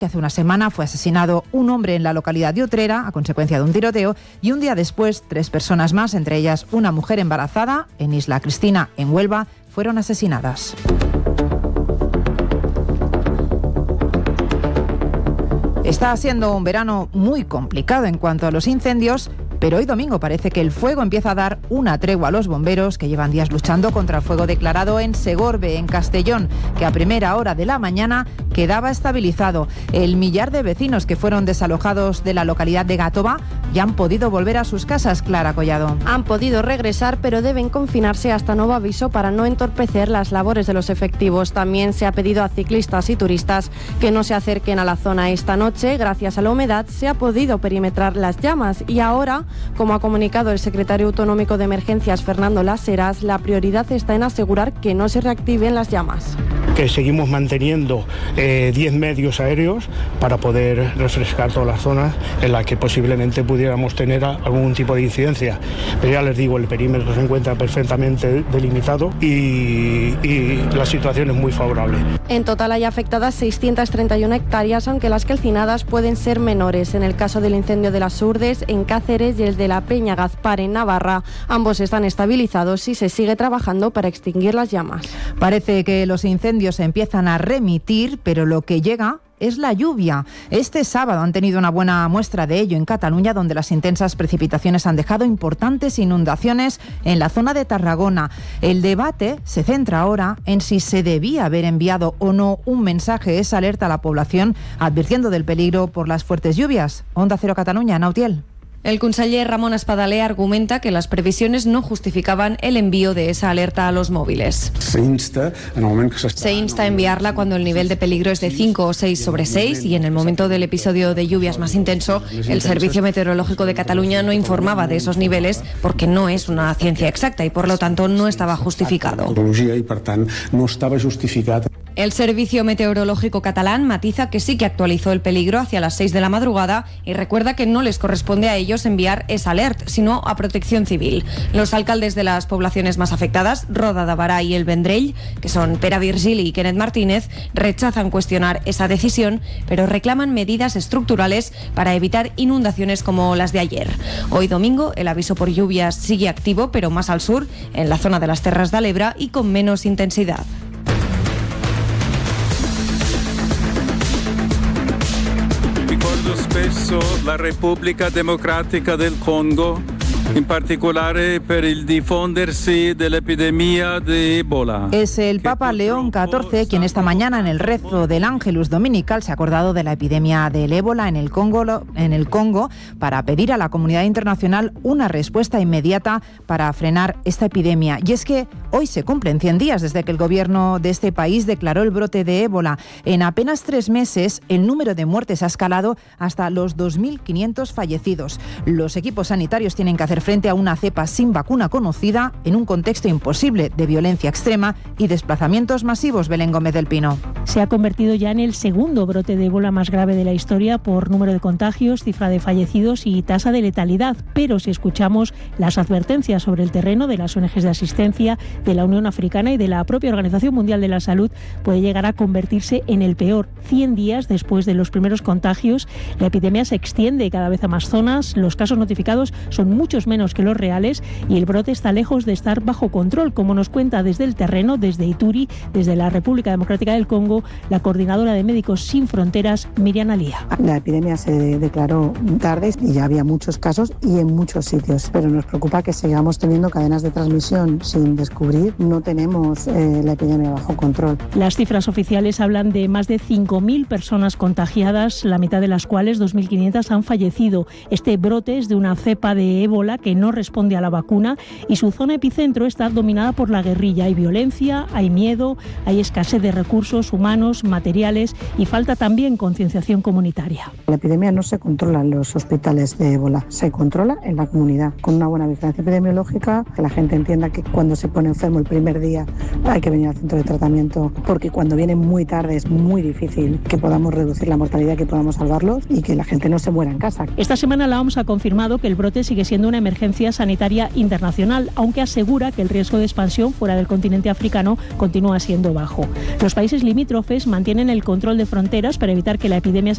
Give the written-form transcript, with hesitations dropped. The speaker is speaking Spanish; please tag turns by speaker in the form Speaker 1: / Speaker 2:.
Speaker 1: Hace una semana fue asesinado un hombre en la localidad de Utrera a consecuencia de un tiroteo y un día después 3 personas más, entre ellas una mujer embarazada, en Isla Cristina, en Huelva, fueron asesinadas. Está siendo un verano muy complicado en cuanto a los incendios, pero hoy domingo parece que el fuego empieza a dar una tregua a los bomberos que llevan días luchando contra el fuego declarado en Segorbe, en Castellón, que a primera hora de la mañana quedaba estabilizado. El millar de vecinos que fueron desalojados de la localidad de Gàtova ya han podido volver a sus casas. Clara Collado.
Speaker 2: Han podido regresar, pero deben confinarse hasta nuevo aviso para no entorpecer las labores de los efectivos. También se ha pedido a ciclistas y turistas que no se acerquen a la zona esta noche. Gracias a la humedad se ha podido perimetrar las llamas y ahora, como ha comunicado el secretario autonómico de Emergencias, Fernando Las Heras, la prioridad está en asegurar que no se reactiven las llamas.
Speaker 3: Que seguimos manteniendo 10 medios aéreos para poder refrescar todas las zonas en las que posiblemente pudiéramos tener algún tipo de incidencia. Pero ya les digo, el perímetro se encuentra perfectamente delimitado y la situación es muy favorable.
Speaker 2: En total hay afectadas 631 hectáreas, aunque las calcinadas pueden ser menores. En el caso del incendio de las Urdes, en Cáceres, y el de la Peña Gazpar, en Navarra, ambos están estabilizados y se sigue trabajando para extinguir las llamas.
Speaker 1: Parece que los incendios se empiezan a remitir, pero lo que llega es la lluvia. Este sábado han tenido una buena muestra de ello en Cataluña, donde las intensas precipitaciones han dejado importantes inundaciones en la zona de Tarragona. El debate se centra ahora en si se debía haber enviado o no un mensaje, esa alerta a la población, advirtiendo del peligro por las fuertes lluvias. Onda Cero Cataluña, Nautiel.
Speaker 4: El conseller Ramon Espadaler argumenta que las previsiones no justificaban el envío de esa alerta a los móviles. Se insta a enviarla cuando el nivel de peligro es de 5 o 6 sobre 6 y en el momento del episodio de lluvias más intenso, el Servicio Meteorológico de Cataluña no informaba de esos niveles porque no es una ciencia exacta y por lo tanto no estaba justificado. El Servicio Meteorológico catalán matiza que sí que actualizó el peligro hacia las 6 de la madrugada y recuerda que no les corresponde a ellos enviar esa alerta, sino a Protección Civil. Los alcaldes de las poblaciones más afectadas, Roda de Barà y El Vendrell, que son Pere Virgili y Kenneth Martínez, rechazan cuestionar esa decisión, pero reclaman medidas estructurales para evitar inundaciones como las de ayer. Hoy domingo, el aviso por lluvias sigue activo, pero más al sur, en la zona de las Terras de l'Ebre y con menos intensidad.
Speaker 5: Ricordo spesso la Repubblica Democratica del Congo, in particolare per il diffondersi dell'epidemia de Ebola.
Speaker 1: Es el Papa León XIV quien esta mañana en el rezo del Ángelus Dominical se ha acordado de la epidemia del ébola en el Congo para pedir a la comunidad internacional una respuesta inmediata para frenar esta epidemia. Y es que hoy se cumplen 100 días desde que el gobierno de este país declaró el brote de ébola. En apenas 3 meses el número de muertes ha escalado hasta los 2.500 fallecidos. Los equipos sanitarios tienen que hacer frente a una cepa sin vacuna conocida en un contexto imposible de violencia extrema y desplazamientos masivos. Belén Gómez del Pino.
Speaker 6: Se ha convertido ya en el segundo brote de ébola más grave de la historia por número de contagios, cifra de fallecidos y tasa de letalidad. Pero si escuchamos las advertencias sobre el terreno de las ONGs de asistencia, de la Unión Africana y de la propia Organización Mundial de la Salud, puede llegar a convertirse en el peor. 100 días después de los primeros contagios, la epidemia se extiende cada vez a más zonas, los casos notificados son muchos menos que los reales y el brote está lejos de estar bajo control, como nos cuenta desde el terreno, desde Ituri, desde la República Democrática del Congo, la coordinadora de Médicos Sin Fronteras, Miriam Alía.
Speaker 7: La epidemia se declaró tarde y ya había muchos casos y en muchos sitios, pero nos preocupa que sigamos teniendo cadenas de transmisión sin descubrir. No tenemos la epidemia bajo control.
Speaker 6: Las cifras oficiales hablan de más de 5.000 personas contagiadas, la mitad de las cuales, 2.500, han fallecido. Este brote es de una cepa de ébola que no responde a la vacuna y su zona epicentro está dominada por la guerrilla. Hay violencia, hay miedo, hay escasez de recursos humanos, materiales y falta también concienciación comunitaria.
Speaker 7: La epidemia no se controla en los hospitales de ébola, se controla en la comunidad, con una buena vigilancia epidemiológica, que la gente entienda que cuando se pone enfermo el primer día hay que venir al centro de tratamiento, porque cuando viene muy tarde es muy difícil que podamos reducir la mortalidad, que podamos salvarlos y que la gente no se muera en casa.
Speaker 6: Esta semana la OMS ha confirmado que el brote sigue siendo una emergencia sanitaria internacional, aunque asegura que el riesgo de expansión fuera del continente africano continúa siendo bajo. Los países limítrofes mantienen el control de fronteras para evitar que la epidemia